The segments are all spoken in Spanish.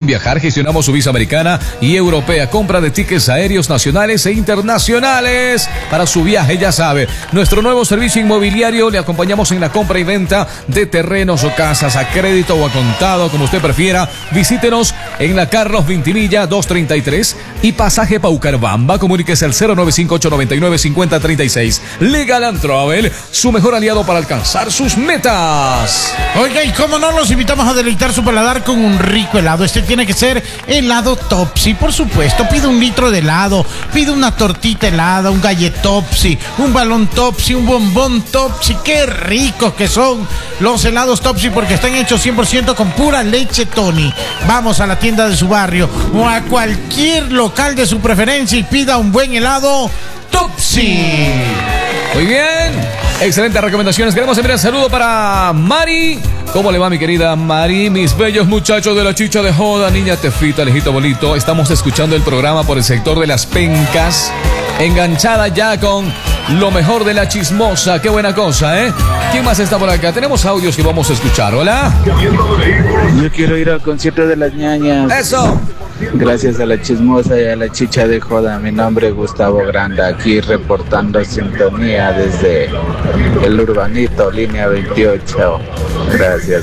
viajar, gestionamos su visa americana y europea. Compra de tickets aéreos nacionales e internacionales para su viaje, ya sabe. Nuestro nuevo servicio inmobiliario, le acompañamos en la compra y venta de terrenos o casas a crédito o a contado, como usted prefiera. Visítenos en la Carlos Vintimilla 233 y pasaje Paucarbamba. Comuníquese al 095-899-5036. Legal and Travel, su mejor aliado para alcanzar sus metas. Oiga, y cómo no, los invitamos a deleitar su paladar con un rico helado. Este tiene que ser helado Topsy, por supuesto. Pide 1 litro de helado, pide una tortita helada, un galletopsy, un balón Topsy, un bombón Topsy. ¡Qué ricos que son los helados Topsy! Porque están hechos 100% con pura leche Tony. Vamos a la tienda de su barrio o a cualquier local de su preferencia y pida un buen helado Topsy. Muy bien, excelentes recomendaciones. Queremos enviar un saludo para Mari. ¿Cómo le va, mi querida Mari? Mis bellos muchachos de la chicha de joda, niña tefita, lejito bonito. Estamos escuchando el programa por el sector de Las Pencas, enganchada ya con lo mejor de la chismosa. Qué buena cosa, ¿eh? ¿Quién más está por acá? Tenemos audios que vamos a escuchar. Hola. Yo quiero ir al concierto de las ñañas. Eso. Gracias a la chismosa y a la chicha de joda. Mi nombre es Gustavo Granda, aquí reportando sintonía desde el Urbanito, línea 28. Gracias.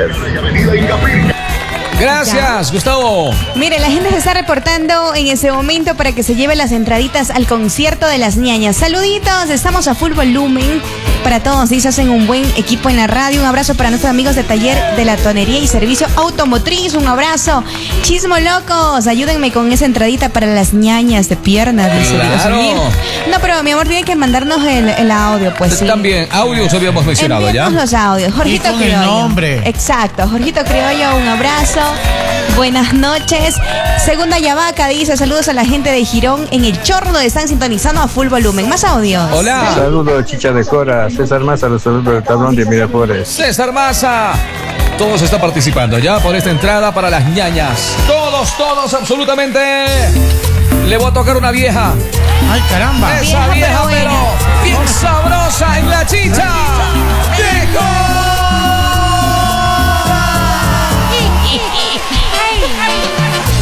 Gracias, Gustavo. Mire, la gente se está reportando en ese momento para que se lleve las entraditas al concierto de las ñañas. Saluditos, estamos a full volumen para todos. Dice, hacen un buen equipo en la radio. Un abrazo para nuestros amigos de Taller de la Tonería y Servicio Automotriz. Un abrazo. Chismo locos, ayúdenme con esa entradita para las ñañas de piernas. Claro. No, pero mi amor, tiene que mandarnos el audio, pues sí. También, audios habíamos mencionado ya. Los audios. Jorgito con Criollo. el nombre. Exacto, Jorgito Criollo, un abrazo. Buenas noches. Segunda Yavaca dice, saludos a la gente de Girón en el Chorro, están sintonizando a full volumen. Más audios. Hola. Saludos, chicha de Cora. César Maza, los saludos del tablón de Miraflores. César Maza. Todos están participando ya por esta entrada para las ñañas. Todos, absolutamente. Le voy a tocar una vieja. Ay, caramba. Esa vieja, pero bien sabrosa.